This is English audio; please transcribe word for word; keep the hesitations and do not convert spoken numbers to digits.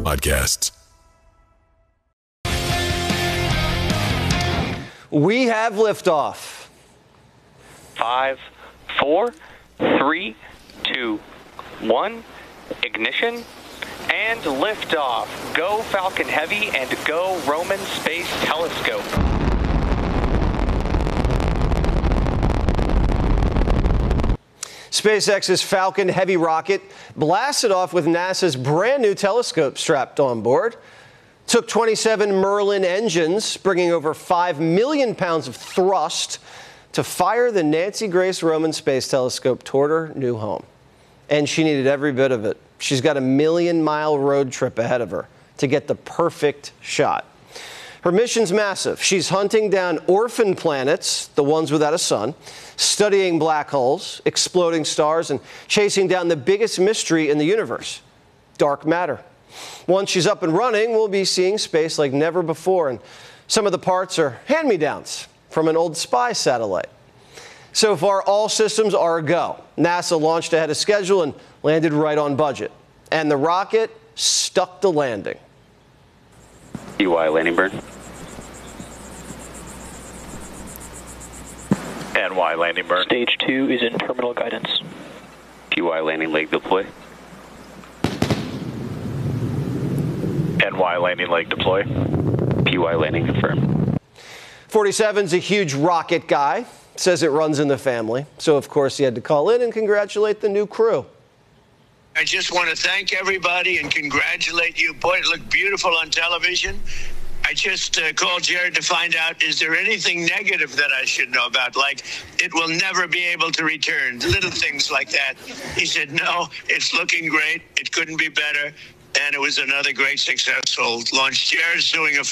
podcasts. We have liftoff. Five, four, three, two, one, ignition, and liftoff. Go Falcon Heavy and go Roman Space Telescope. SpaceX's Falcon Heavy rocket blasted off with NASA's brand new telescope strapped on board. Took twenty-seven Merlin engines, bringing over five million pounds of thrust to fire the Nancy Grace Roman Space Telescope toward her new home. And she needed every bit of it. She's got a million-mile road trip ahead of her to get the perfect shot. Her mission's massive. She's hunting down orphan planets, the ones without a sun, studying black holes, exploding stars, and chasing down the biggest mystery in the universe, dark matter. Once she's up and running, we'll be seeing space like never before, and some of the parts are hand-me-downs from an old spy satellite. So far, all systems are a go. NASA launched ahead of schedule and landed right on budget. And the rocket stuck the landing. P Y landing burn. N Y landing burn. Stage two is in terminal guidance. P Y landing leg deploy. N Y landing leg deploy. P Y landing confirmed. forty-seven's a huge rocket guy. Says it runs in the family. So, of course, he had to call in and congratulate the new crew. I just want to thank everybody and congratulate you. Boy, it looked beautiful on television. I just uh, called Jared to find out, is there anything negative that I should know about? Like, it will never be able to return. Little things like that. He said, no, it's looking great. It couldn't be better. And it was another great, successful launch. Jared's doing a